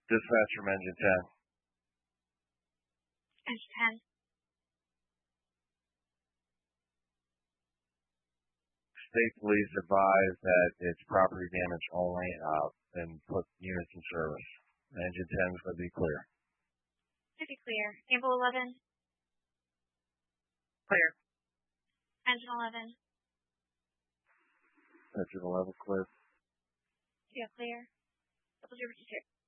Dispatch from Engine 10. Engine 10. State police advise that it's property damage only and put units in service. Engine 10 is going to be clear. Should be clear. Naval 11. Clear. Engine 11. Engine 11 clear. Yeah, clear. Double 052.